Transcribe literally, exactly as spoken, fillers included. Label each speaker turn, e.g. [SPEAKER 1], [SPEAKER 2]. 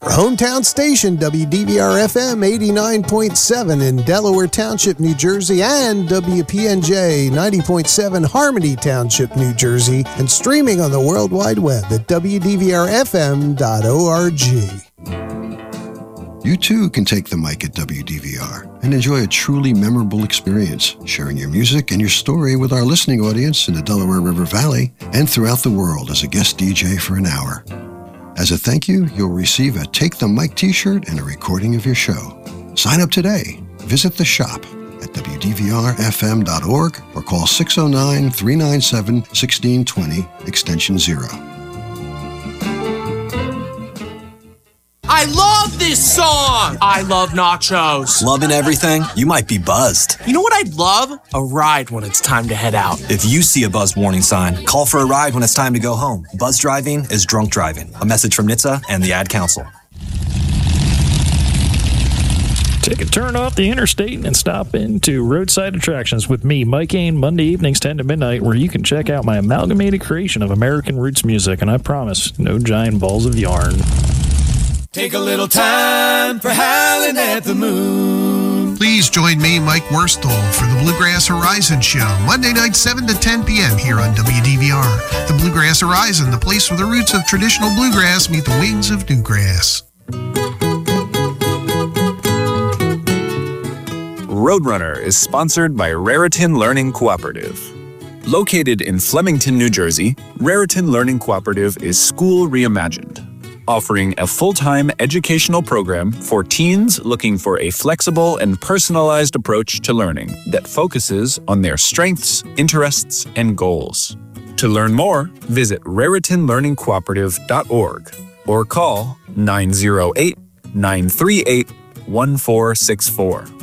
[SPEAKER 1] Our hometown station, W D V R F M eighty-nine point seven in Delaware Township, New Jersey, and W P N J ninety point seven Harmony Township, New Jersey, and streaming on the World Wide Web at W D V R F M dot org.
[SPEAKER 2] You too can take the mic at W D V R and enjoy a truly memorable experience, sharing your music and your story with our listening audience in the Delaware River Valley and throughout the world as a guest D J for an hour. As a thank you, you'll receive a Take the Mic t-shirt and a recording of your show. Sign up today. Visit the shop at W D V R F M dot org or call six oh nine, three nine seven, one six two zero, extension zero.
[SPEAKER 3] I love this song! I love nachos.
[SPEAKER 4] Loving everything? You might be buzzed.
[SPEAKER 3] You know what I'd love? A ride when it's time to head out.
[SPEAKER 4] If you see a buzz warning sign, call for a ride when it's time to go home. Buzz driving is drunk driving. A message from N H T S A and the Ad Council.
[SPEAKER 5] Take a turn off the interstate and stop into Roadside Attractions with me, Mike Ain, Monday evenings ten to midnight, where you can check out my amalgamated creation of American roots music, and I promise, no giant balls of yarn.
[SPEAKER 6] Take a little time for howling at the moon.
[SPEAKER 1] Please join me, Mike Worsthall, for the Bluegrass Horizon Show, Monday night, seven to ten p.m. here on W D V R. The Bluegrass Horizon, the place where the roots of traditional bluegrass meet the wings of newgrass.
[SPEAKER 7] Roadrunner is sponsored by Raritan Learning Cooperative. Located in Flemington, New Jersey, Raritan Learning Cooperative is School Reimagined, offering a full-time educational program for teens looking for a flexible and personalized approach to learning that focuses on their strengths, interests, and goals. To learn more, visit Raritan Learning Cooperative dot org or call nine oh eight, nine three eight, one four six four.